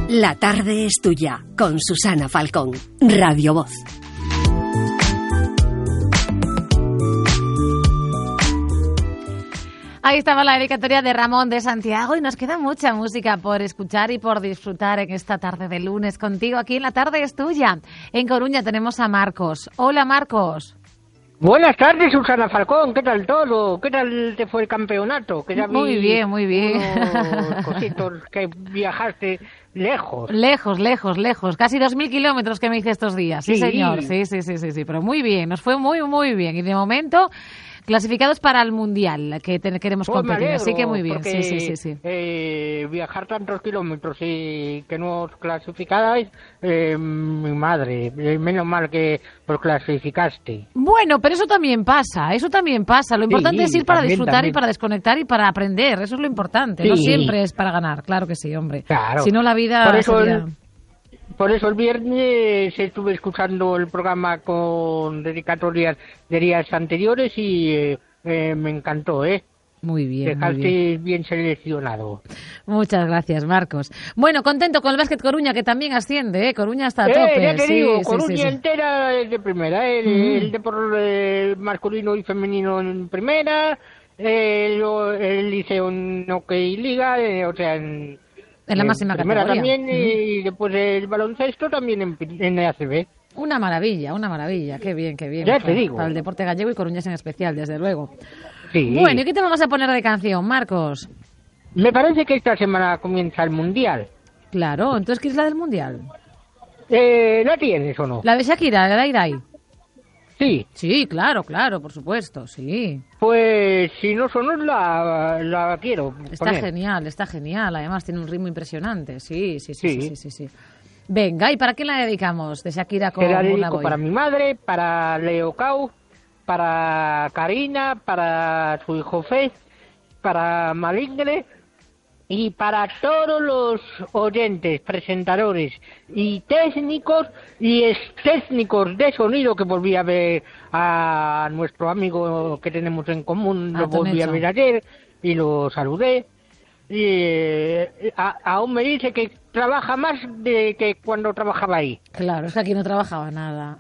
La tarde es tuya, con Susana Falcón, Radio Voz. Ahí estaba la dedicatoria de Ramón de Santiago y nos queda mucha música por escuchar y por disfrutar en esta tarde de lunes contigo. Aquí en La Tarde es Tuya. En Coruña tenemos a Marcos. Hola, Marcos. Buenas tardes, Susana Falcón. ¿Qué tal todo? ¿Qué tal te fue el campeonato? Que ya muy bien, muy bien. Unos cositos que viajaste lejos. Lejos. Casi 2.000 kilómetros que me hice estos días. Sí, señor. Sí. Pero muy bien. Nos fue muy bien. Y de momento, clasificados para el Mundial, que queremos competir. Me alegro, así que muy bien. Porque, Sí. Viajar tantos kilómetros y que no os clasificáis, mi madre, menos mal que os clasificaste. Bueno, pero eso también pasa. Lo importante es ir para disfrutar también. y para desconectar y para aprender. Eso es lo importante. No siempre es para ganar, claro que sí, hombre. Claro. Si no, la vida Por eso el viernes estuve escuchando el programa con dedicatorias de días anteriores y me encantó, ¿eh? Muy bien. Dejaste bien seleccionado. Muchas gracias, Marcos. Bueno, contento con el Básquet Coruña, que también asciende, ¿eh? Coruña está a tope. Ya te digo, Coruña sí. entera es de primera, el deporte masculino y femenino en primera, el liceo en hockey liga, o sea, en la máxima primera categoría. También, y después el baloncesto también en ACB. Una maravilla, qué bien. Ya te digo. Para el deporte gallego y coruñés en especial, desde luego. Sí. Bueno, ¿y qué te vamos a poner de canción, Marcos? Me parece que esta semana comienza el Mundial. Claro, entonces, ¿qué es la del Mundial? ¿La tienes o no? La de Shakira, la de Irai. Sí. Sí, claro, por supuesto, sí. Pues si no sonó, la quiero poner. Está genial, además tiene un ritmo impresionante, sí. Venga, ¿y para qué la dedicamos? De Shakira con la dedico Burna Boy. Para mi madre, para Leo Cau, para Karina, para su hijo Fez, para Maligre y para todos los oyentes, presentadores y técnicos de sonido, que volví a ver a nuestro amigo que tenemos en común, lo volví a ver ayer y lo saludé. Y aún me dice que trabaja más de que cuando trabajaba ahí. Claro, es que aquí no trabajaba nada.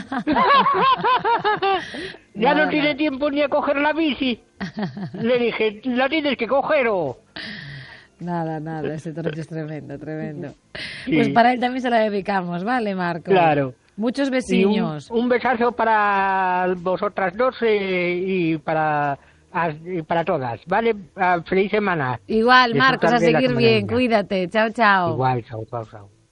No tiene tiempo ni a coger la bici. Le dije, la tienes que coger o... Nada, ese torneo es tremendo. Sí. Pues para él también se la dedicamos, ¿vale, Marco? Claro. Muchos besiños. Un besazo para vosotras dos y para todas, ¿vale? Feliz semana. Igual, Marcos, a seguir bien. Cuídate. Chao. Igual, chao.